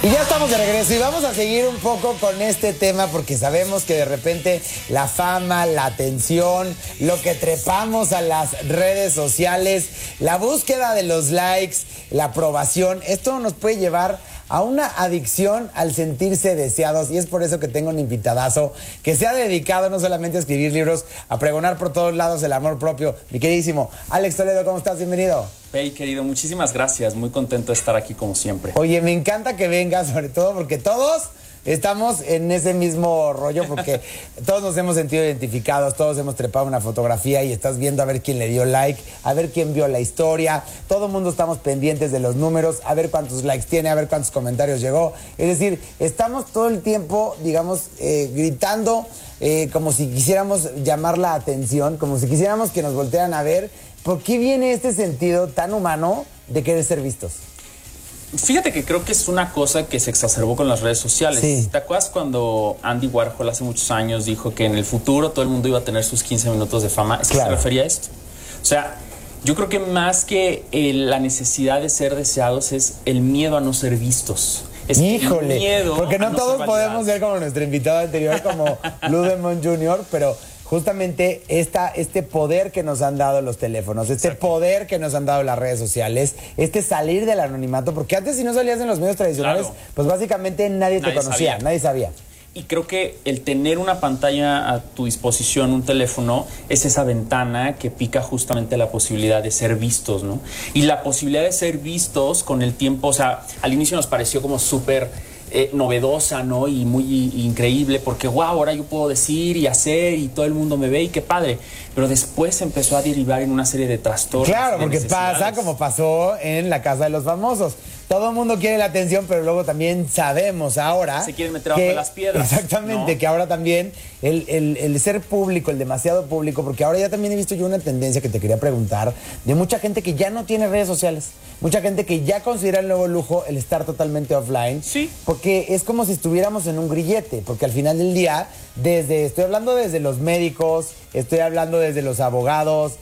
Y ya estamos de regreso y vamos a seguir un poco con este tema porque sabemos que de repente la fama, la atención, lo que trepamos a las redes sociales, la búsqueda de los likes, la aprobación, esto nos puede llevar a una adicción al sentirse deseados, y es por eso que tengo un invitadazo que se ha dedicado no solamente a escribir libros, a pregonar por todos lados el amor propio. Mi queridísimo Alex Toledo, ¿cómo estás? Bienvenido. Hey, querido, muchísimas gracias. Muy contento de estar aquí como siempre. Oye, me encanta que vengas, sobre todo porque todos estamos en ese mismo rollo, porque todos nos hemos sentido identificados, todos hemos trepado una fotografía y estás viendo a ver quién le dio like, a ver quién vio la historia. Todo el mundo estamos pendientes de los números, a ver cuántos likes tiene, a ver cuántos comentarios llegó. Es decir, estamos todo el tiempo, digamos, gritando como si quisiéramos llamar la atención, como si quisiéramos que nos voltearan a ver. ¿Por qué viene este sentido tan humano de querer ser vistos? Fíjate que creo que es una cosa que se exacerbó con las redes sociales. Sí. ¿Te acuerdas cuando Andy Warhol hace muchos años dijo que en el futuro todo el mundo iba a tener sus 15 minutos de fama? ¿Es que se refería a esto? O sea, yo creo que más que la necesidad de ser deseados es el miedo a no ser vistos. Es Híjole, el miedo porque no a todos ser podemos validados. ser como nuestro invitado anterior, como Lou Demon Jr., pero justamente este poder que nos han dado los teléfonos, este poder que nos han dado las redes sociales, este salir del anonimato, porque antes si no salías en los medios tradicionales, Claro. pues básicamente nadie te conocía, sabía. nadie sabía. Y creo que el tener una pantalla a tu disposición, un teléfono, es esa ventana que pica justamente la posibilidad de ser vistos, ¿no? Y la posibilidad de ser vistos con el tiempo, o sea, al inicio nos pareció como súper novedosa, ¿no? Y muy increíble, porque wow, ahora yo puedo decir y hacer y todo el mundo me ve y qué padre. Pero después empezó a derivar en una serie de trastornos. Claro, de porque necesidades. pasa como pasó en La Casa de los Famosos. Todo el mundo quiere la atención, pero luego también sabemos ahora... Se quieren meter abajo de las piedras. Exactamente, ¿no? Que ahora también el ser público, el demasiado público, porque ahora ya también he visto yo una tendencia que te quería preguntar, de mucha gente que ya no tiene redes sociales, mucha gente que ya considera el nuevo lujo el estar totalmente offline. Sí. Porque es como si estuviéramos en un grillete, porque al final del día, estoy hablando desde los médicos, estoy hablando desde los abogados,